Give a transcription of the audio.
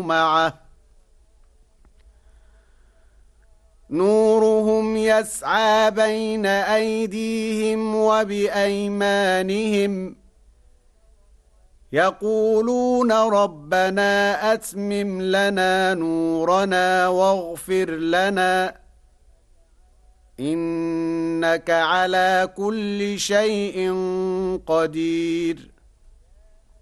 معه نورهم يسعى بين أيديهم وبأيمانهم يقولون ربنا أتمم لنا نورنا واغفر لنا إنك على كل شيء قدير